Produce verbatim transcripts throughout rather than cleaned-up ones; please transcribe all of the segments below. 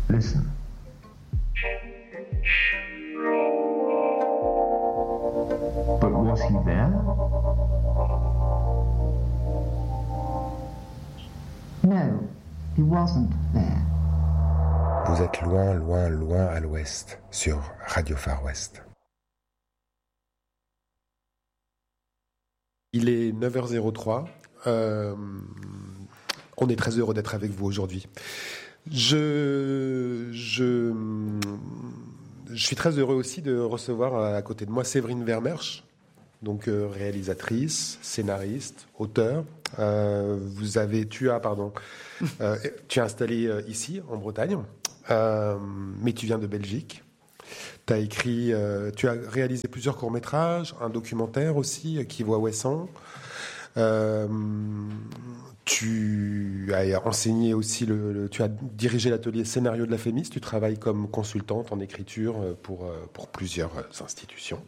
Listen. But was he there? No, he wasn't there. Vous êtes loin, loin, loin à l'ouest, sur Radio Far West. Il est neuf heures zéro trois. Euh, on est très heureux d'être avec vous aujourd'hui. Je, je, je suis très heureux aussi de recevoir à côté de moi Séverine Vermersch, donc euh, réalisatrice, scénariste, auteur. Euh, vous avez, tu as, pardon, euh, tu es installé euh, ici en Bretagne, euh, mais tu viens de Belgique. Tu as écrit, euh, tu as réalisé plusieurs courts-métrages, un documentaire aussi qui voit Ouessant. Euh, tu as enseigné aussi, le, le, tu as dirigé l'atelier scénario de la Fémis. Tu travailles comme consultante en écriture pour, pour plusieurs institutions.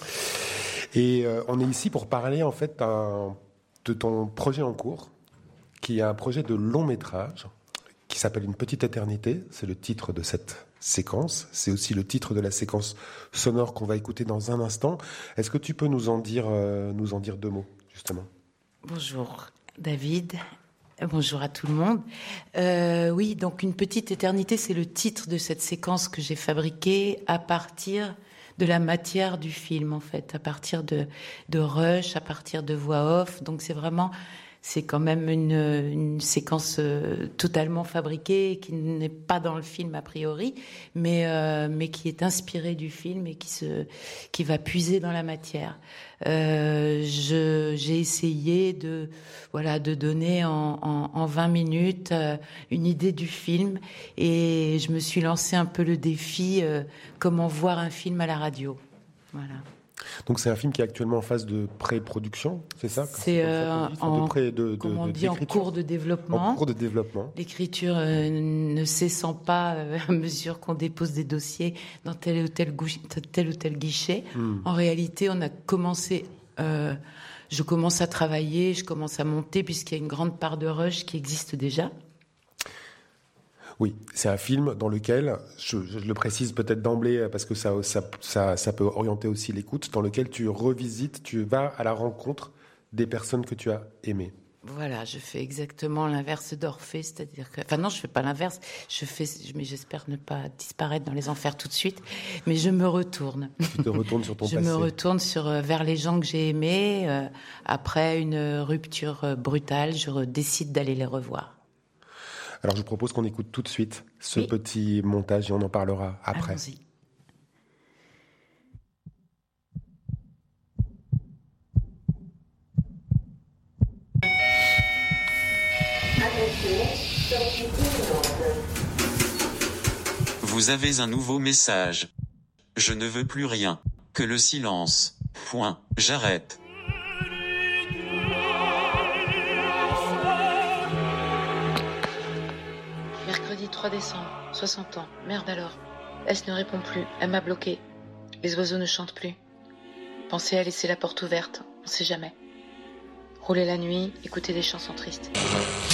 Et euh, on est ici pour parler en fait d'un, de ton projet en cours, qui est un projet de long métrage qui s'appelle Une petite éternité. C'est le titre de cette séquence. C'est aussi le titre de la séquence sonore qu'on va écouter dans un instant. Est-ce que tu peux nous en dire, euh, nous en dire deux mots, justement ? Bonjour David, bonjour à tout le monde. Euh, oui, donc Une petite éternité, c'est le titre de cette séquence que j'ai fabriquée à partir de la matière du film, en fait, à partir de, de rush, à partir de voix off. Donc c'est vraiment, c'est quand même une, une séquence euh, totalement fabriquée, qui n'est pas dans le film a priori, mais euh, mais qui est inspirée du film et qui se, qui va puiser dans la matière. Euh, je, j'ai essayé de, voilà, de donner en, en, en vingt minutes euh, une idée du film, et je me suis lancé un peu le défi euh, comment voir un film à la radio. Voilà. Donc c'est un film qui est actuellement en phase de pré-production, c'est ça ? C'est euh, en, de pré, de, de, on de, dit en cours de développement. En cours de développement. L'écriture euh, ne cessant pas euh, à mesure qu'on dépose des dossiers dans tel ou tel, gou- tel ou tel guichet. Mm. En réalité, on a commencé... Euh, je commence à travailler, je commence à monter, puisqu'il y a une grande part de rush qui existe déjà. Oui, c'est un film dans lequel, je, je le précise peut-être d'emblée parce que ça, ça, ça, ça peut orienter aussi l'écoute, dans lequel tu revisites, tu vas à la rencontre des personnes que tu as aimées. Voilà, je fais exactement l'inverse d'Orphée, c'est-à-dire que... Enfin non, je fais pas l'inverse, je fais, mais j'espère ne pas disparaître dans les enfers tout de suite, mais je me retourne. Tu te retournes sur ton je passé. Je me retourne sur, vers les gens que j'ai aimés. Euh, après une rupture brutale, je décide d'aller les revoir. Alors je vous propose qu'on écoute tout de suite ce oui. petit montage et on en parlera après. Allons-y. Vous avez un nouveau message. Je ne veux plus rien. Que le silence. Point. J'arrête. Mercredi trois décembre, soixante ans. Merde alors. S ne répond plus. Elle m'a bloqué. Les oiseaux ne chantent plus. Pensez à laisser la porte ouverte. On sait jamais. Rouler la nuit, écouter des chansons tristes.